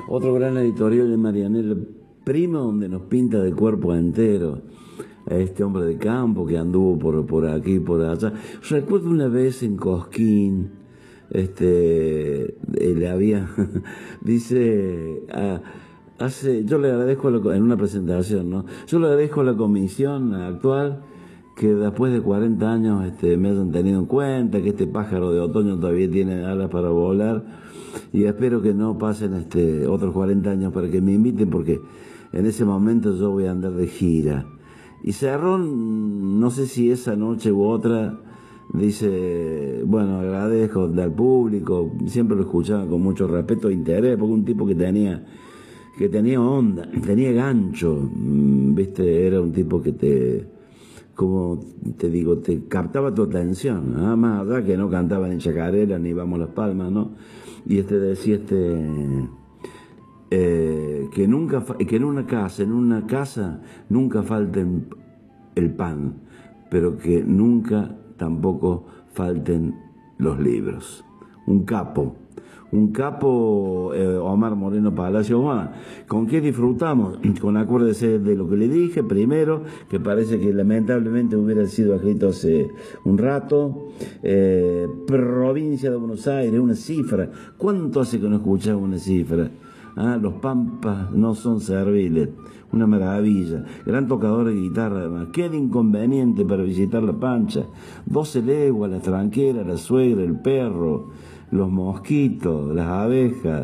Otro gran editorial de Marianela Prima, donde nos pinta de cuerpo entero a este hombre de campo que anduvo por aquí, por allá. Recuerdo una vez en Cosquín, le había, dice, yo le agradezco en una presentación, ¿no? Yo le agradezco a la comisión actual que después de 40 años me hayan tenido en cuenta, que este pájaro de otoño todavía tiene alas para volar, y espero que no pasen otros 40 años para que me inviten, porque en ese momento yo voy a andar de gira. Y cerró, no sé si esa noche u otra, dice, bueno, agradezco al público, siempre lo escuchaba con mucho respeto e interés, porque un tipo que tenía onda, tenía gancho, viste, era un tipo que como te digo, te captaba tu atención, nada más allá que no cantaba ni chacarera ni Vamos las Palmas, ¿no? Y decía que nunca, que en una casa nunca falten el pan, pero que nunca tampoco falten los libros. Un capo, Omar Moreno Palacio. Omar, ¿con qué disfrutamos? Acuérdese de lo que le dije primero, que parece que lamentablemente hubiera sido escrito hace un rato. Provincia de Buenos Aires, una cifra. ¿Cuánto hace que no escuchamos una cifra? Los Pampas no son serviles, una maravilla, gran tocador de guitarra además, qué inconveniente para visitar La Pancha, 12 leguas, la tranquera, la suegra, el perro, los mosquitos, las abejas,